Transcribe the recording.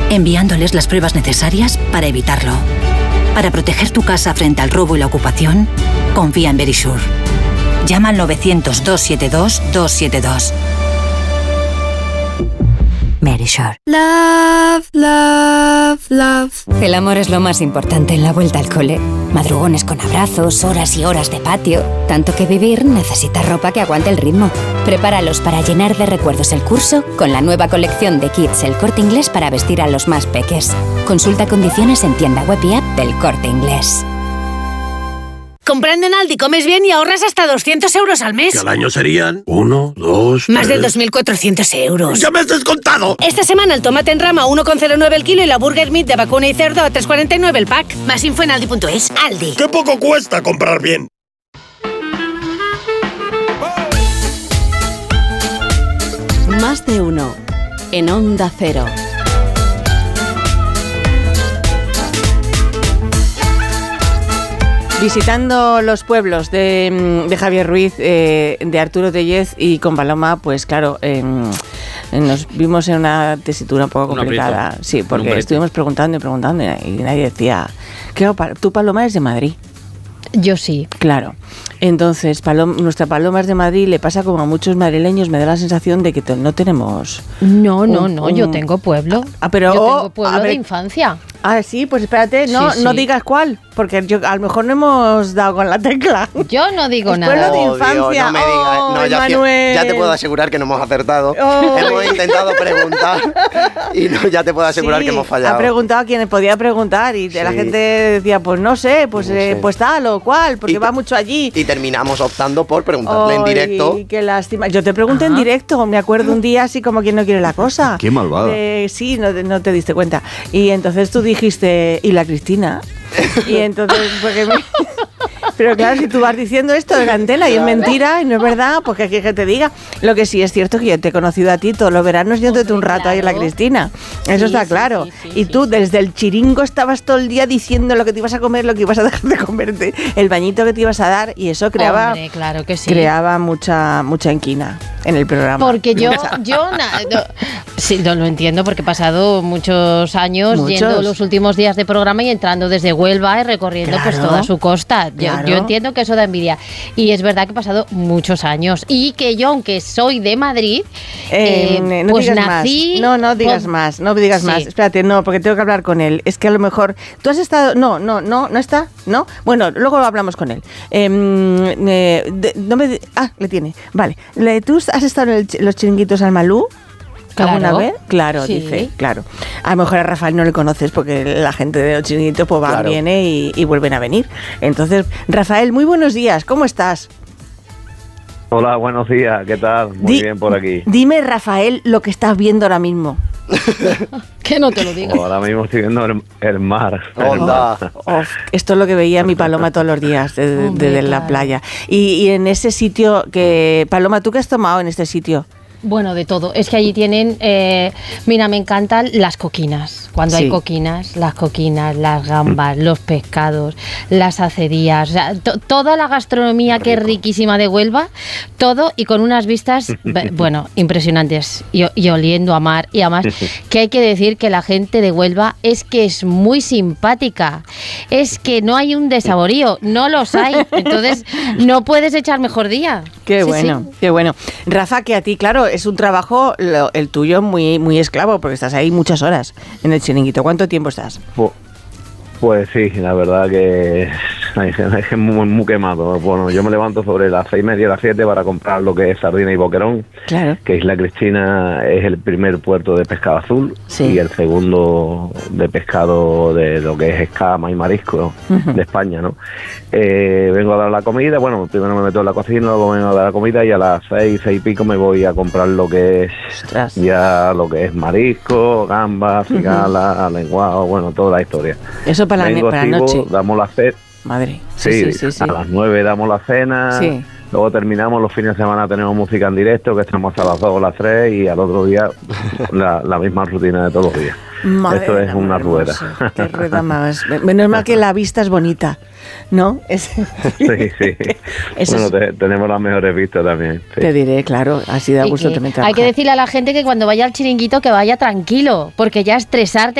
enviándoles las pruebas necesarias para evitarlo. Para proteger tu casa frente al robo y la ocupación, confía en Verisure. Llama al 900-272-272. Verisure. Love, love, love. El amor es lo más importante en la vuelta al cole. Madrugones con abrazos, horas y horas de patio. Tanto que vivir necesita ropa que aguante el ritmo. Prepáralos para llenar de recuerdos el curso con la nueva colección de kits El Corte Inglés para vestir a los más peques. Consulta condiciones en tienda web y app del Corte Inglés. Comprando en Aldi comes bien y ahorras hasta 200 euros al mes. Que al año serían 1, 2, Más de 3... 2.400 euros. ¡Ya me has descontado! Esta semana el tomate en rama 1,09 el kilo y la burger meat de vacuna y cerdo a 3,49 el pack. Más info en aldi.es. Aldi. ¡Qué poco cuesta comprar bien! Más de uno. En Onda Cero. Visitando los pueblos de Javier Ruiz, de Arturo Tellez y con Paloma, pues claro, nos vimos en una tesitura un poco complicada. Sí, porque estuvimos preguntando y nadie decía... Claro, tú, Paloma, eres de Madrid. Yo sí. Claro. Entonces, nuestra Paloma es de Madrid, le pasa como a muchos madrileños, me da la sensación de que no tenemos... No, yo tengo pueblo. Pero, yo tengo pueblo de infancia. Ah, sí, pues espérate, no digas cuál, porque a lo mejor no hemos dado con la tecla. Yo no digo nada. Pueblo de infancia. Dios, no me digas. Manuel. Ya te puedo asegurar que no hemos acertado. Hemos intentado preguntar y ya te puedo asegurar que hemos fallado. Ha preguntado a quien podía preguntar y la gente decía, pues no sé, pues tal o cual, porque va mucho allí. Y terminamos optando por preguntarle en directo. Qué lástima. Yo te pregunté en directo, me acuerdo un día así como quien no quiere la cosa. Qué malvada. Sí, no te diste cuenta. Y entonces tú dijiste, ¿y la Cristina? Y entonces, pero claro, si tú vas diciendo esto de la antena y es mentira y no es verdad, pues que te diga. Lo que sí es cierto que yo te he conocido a ti todos los veranos yéndote un rato ahí en la Cristina. Eso está claro. Y tú desde el chiringo estabas todo el día diciendo lo que te ibas a comer, lo que ibas a dejar de comerte, el bañito que te ibas a dar, y eso creaba, claro que sí, creaba mucha inquina en el programa. Porque sí, no lo entiendo, porque he pasado muchos años yendo los últimos días de programa y entrando desde Huelva y recorriendo pues toda su costa. Yo entiendo que eso da envidia. Y es verdad que he pasado muchos años. Y que yo, aunque soy de Madrid, no pues digas nací... Más. No digas más, no digas más. Espérate, porque tengo que hablar con él. Es que a lo mejor... ¿Tú has estado...? No está, ¿no? Bueno, luego hablamos con él. Le tiene. Vale. ¿Tú has estado en los chiringuitos al Malú? ¿Alguna vez? Claro, sí. Dice, claro. A lo mejor a Rafael no le conoces porque la gente de los chiringuitos pues va, viene y vuelven a venir. Entonces, Rafael, muy buenos días, ¿cómo estás? Hola, buenos días, ¿qué tal? Muy bien por aquí. Dime, Rafael, lo que estás viendo ahora mismo. Que no te lo digo. Ahora mismo estoy viendo el mar. Esto es lo que veía mi Paloma todos los días desde la playa. Y en ese sitio Paloma, ¿tú qué has tomado en este sitio? Bueno, de todo. Es que allí tienen... mira, me encantan las coquinas. Cuando hay coquinas, las gambas, los pescados, las acerías, o sea, toda la gastronomía que es riquísima de Huelva, todo, y con unas vistas, bueno, impresionantes, y oliendo a mar. Y además, que hay que decir que la gente de Huelva es muy simpática, es que no hay un desaborío, no los hay, entonces no puedes echar mejor día. Qué bueno. Rafa, que a ti, claro, es un trabajo, el tuyo, muy, muy esclavo, porque estás ahí muchas horas en el chiringuito. ¿Cuánto tiempo estás? Pues sí, la verdad que es muy quemado. Bueno, yo me levanto sobre las 6:30, las 7 para comprar lo que es sardina y boquerón, que Isla Cristina es el primer puerto de pescado azul y el segundo de pescado de lo que es escama y marisco de España, ¿no? Vengo a dar la comida, bueno, primero me meto en la cocina, luego vengo a dar la comida y a las 6 y pico me voy a comprar lo que es lo que es marisco, gambas, cigala, lenguado, bueno, toda la historia. Eso para la noche. Damos la cena. Madre. Sí. A las 9 damos la cena. Sí. Luego terminamos, los fines de semana tenemos música en directo, que estamos a las 2 o las 3, y al otro día la misma rutina de todos los días. Madre, esto es una rueda. Qué rueda más. Menos mal que la vista es bonita, ¿no? Sí. Bueno, tenemos las mejores vistas también. Sí. Te diré, claro, así da gusto también trabajar. Hay que decirle a la gente que cuando vaya al chiringuito que vaya tranquilo, porque ya estresarte